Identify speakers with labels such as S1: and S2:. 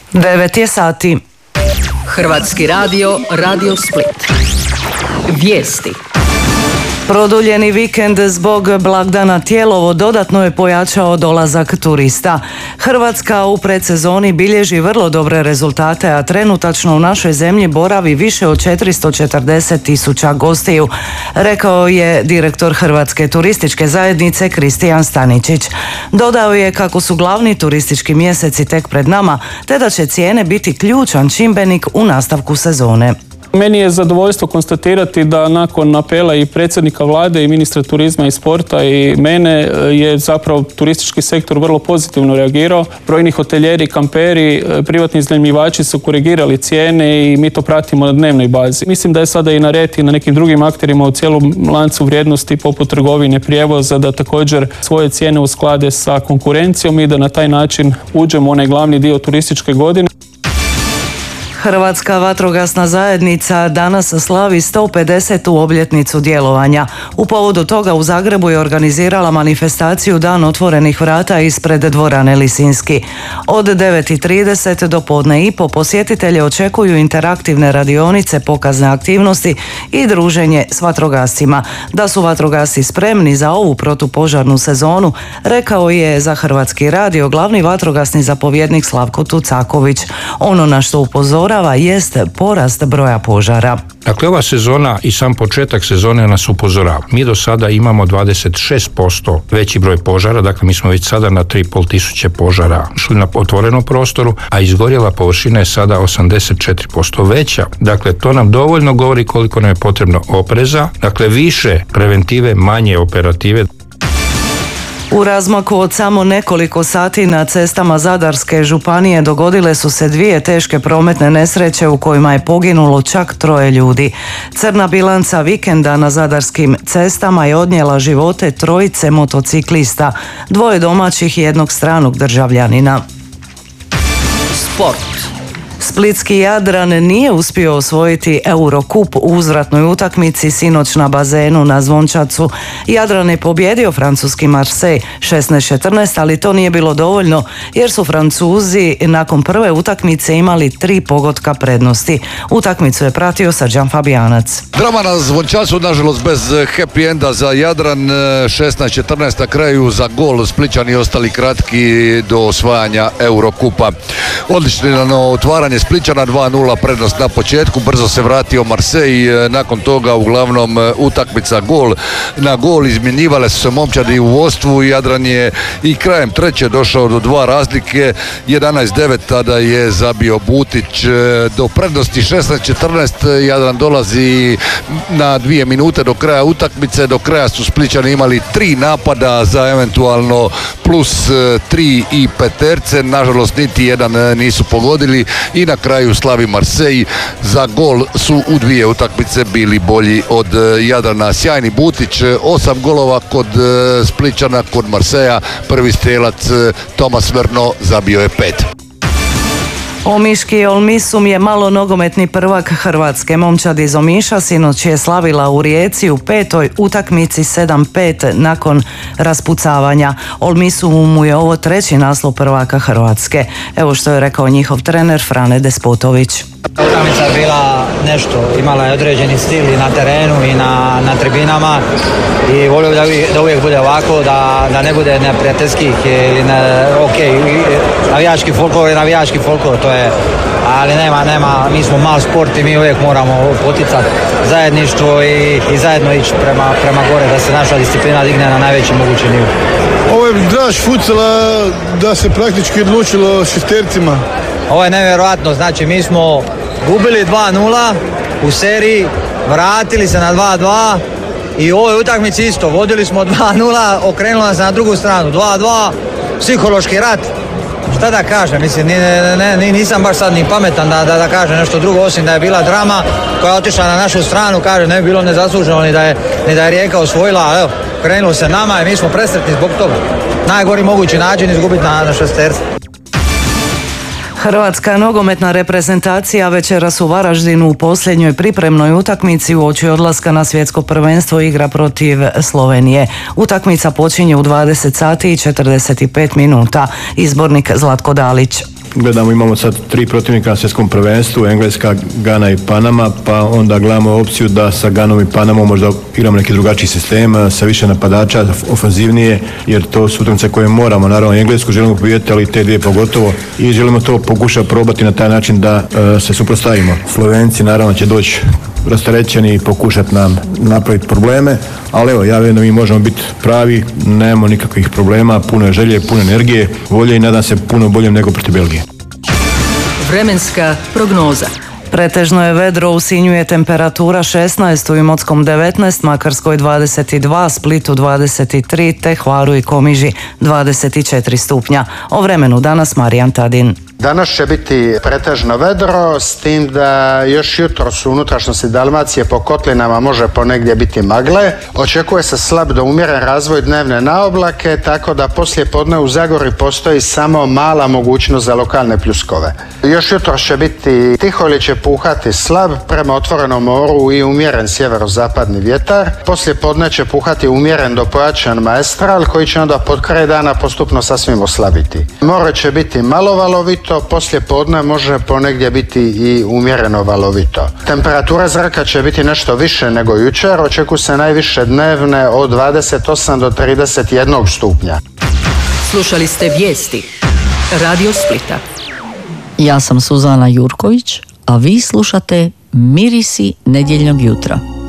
S1: 9 je sati.
S2: Hrvatski radio, Radio Split. Vijesti.
S1: Produljeni vikend zbog blagdana Tijelovo dodatno je pojačao dolazak turista. Hrvatska u predsezoni bilježi vrlo dobre rezultate, a trenutačno u našoj zemlji boravi više od 440.000 gostiju, rekao je direktor Hrvatske turističke zajednice Kristijan Staničić. Dodao je kako su glavni turistički mjeseci tek pred nama, te da će cijene biti ključan čimbenik u nastavku sezone.
S3: Meni je zadovoljstvo konstatirati da nakon apela i predsjednika vlade i ministra turizma i sporta i mene je zapravo turistički sektor vrlo pozitivno reagirao. Brojni hotelijeri, kamperi, privatni iznajmljivači su korigirali cijene i mi to pratimo na dnevnoj bazi. Mislim da je sada i na red i na nekim drugim akterima u cijelom lancu vrijednosti poput trgovine, prijevoza da također svoje cijene usklade sa konkurencijom i da na taj način uđemo u onaj glavni dio turističke godine.
S1: Hrvatska vatrogasna zajednica danas slavi 150. obljetnicu djelovanja. U povodu toga u Zagrebu je organizirala manifestaciju Dan otvorenih vrata ispred dvorane Lisinski. Od 9:30 do podne i po posjetitelje očekuju interaktivne radionice, pokazne aktivnosti i druženje s vatrogascima. Da su vatrogasci spremni za ovu protupožarnu sezonu, rekao je za Hrvatski radio glavni vatrogasni zapovjednik Slavko Tucaković. Ono na što upozorava jest porast broja požara.
S4: Dakle, ova sezona i sam početak sezone nas upozorava. Mi do sada imamo 26% veći broj požara, dakle mi smo već sada na 3.500 požara šli na otvorenom prostoru, a izgorjela površina je sada 84% veća. Dakle, to nam dovoljno govori koliko nam je potrebno opreza, dakle više preventive, manje operative.
S1: U razmaku od samo nekoliko sati na cestama Zadarske županije dogodile su se 2 teške prometne nesreće u kojima je poginulo čak 3 ljudi. Crna bilanca vikenda na zadarskim cestama je odnijela živote 3 motociklista, 2 domaćih i 1 stranog državljanina.
S2: Sport.
S1: Splitski Jadran nije uspio osvojiti Eurocup u uzvratnoj utakmici sinoć na bazenu na Zvončacu. Jadran je pobjedio francuski Marseille 16-14, ali to nije bilo dovoljno jer su Francuzi nakon prve utakmice imali 3 pogotka prednosti. Utakmicu je pratio Srđan Fabijanac.
S5: Drama na Zvončacu, nažalost bez happy enda za Jadran, 16-14 na kraju za gol. Splićani ostali kratki do osvajanja Eurocupa. Odlično otvaranje Splićana, 2-0 prednost na početku, brzo se vratio Marseille, nakon toga uglavnom utakmica gol na gol, izmjenjivale su se momčadi u vodstvu, Jadran je i krajem treće došao do 2 razlike, 11-9 tada je zabio Butić do prednosti 16-14, Jadran dolazi na 2 minute do kraja utakmice, do kraja su Splićani imali 3 napada za eventualno plus 3 i peterce, nažalost niti jedan nisu pogodili i na kraju slavi Marseille. Za gol su u 2 utakmice bili bolji od Jadrana. Sjajni Butić, 8 golova kod Splićana, kod Marseilla prvi strelac Tomas Verno zabio je 5.
S1: Omiški Olmisum je malo nogometni prvak Hrvatske. Momčad iz Omiša sinoć je slavila u Rijeci u 5. utakmici 7-5 nakon raspucavanja. Olmisumu mu je ovo 3. naslov prvaka Hrvatske. Evo što je rekao njihov trener Frane Despotović.
S6: Utakmica je bila nešto, imala je određeni stil i na terenu i na tribinama i volio da uvijek bude ovako, da ne bude neprijateljskih ili navijački folklor, to je, ali nema, mi smo mal sport i mi uvijek moramo poticati zajedništvo i zajedno ići prema gore, da se naša disciplina digne na najveći mogući nivo.
S7: Ovo je draž futsala da se praktički odlučilo šestercima.
S6: Ovo je nevjerojatno, znači mi smo gubili 2-0 u seriji, vratili se na 2-2 i u ovoj utakmici isto, vodili smo 2-0, okrenula nas na drugu stranu, 2-2, psihološki rat. Šta da kažem, mislim, nisam baš sad ni pametan da kažem nešto drugo, osim da je bila drama koja je otišla na našu stranu, kaže ne bi bilo nezasluženo ni da je Rijeka osvojila, evo, krenulo se nama i mi smo presretni zbog toga. Najgori mogući način izgubiti na šestercu.
S1: Hrvatska nogometna reprezentacija večeras u Varaždinu u posljednjoj pripremnoj utakmici uoči odlaska na svjetsko prvenstvo igra protiv Slovenije. Utakmica počinje u 20 sati i 45 minuta. Izbornik Zlatko Dalić.
S7: gledamo, imamo sad 3 protivnika na svjetskom prvenstvu, Engleska, Gana i Panama, pa onda gledamo opciju da sa Ganom i Panamom možda igramo neki drugačiji sistem, sa više napadača, ofanzivnije, jer to su utakmice koje moramo, naravno Englesku želimo pobijediti, ali te dvije pogotovo, i želimo to pokušati probati na taj način da se suprotstavimo. Slovenci naravno će doći rasterećeni i pokušati nam napraviti probleme, ali evo, ja vjerujem da mi možemo biti pravi, nemamo nikakvih problema, puno je želje, puno energije, volje i nadam se puno boljem nego protiv Belgije.
S2: Vremenska prognoza.
S1: Pretežno je vedro, u Sinju je temperatura 16, u Imotskom 19, Makarskoj 22, Splitu 23, te Hvaru i Komiži 24 stupnja. O vremenu danas Marijan Tadin.
S8: Danas će biti pretežno vedro, s tim da još jutros u unutrašnjosti Dalmacije po kotlinama može ponegdje biti magle. Očekuje se slab do umjeren razvoj dnevne naoblake, tako da poslije podne u Zagori postoji samo mala mogućnost za lokalne pljuskove. Još jutros će biti tiho ili će puhati slab prema otvorenom moru i umjeren sjeverozapadni vjetar. Poslije podne će puhati umjeren do pojačan maestral koji će onda pod kraj dana postupno sasvim oslabiti. More će biti malo valovito, poslije podne može ponegdje biti i umjereno valovito. Temperatura zraka će biti nešto više nego jučer, očekuju se najviše dnevne od 28 do 31 stupnja.
S2: Slušali ste vijesti Radio Splita.
S9: Ja sam Suzana Jurković, a vi slušate Mirisi nedjeljnog jutra.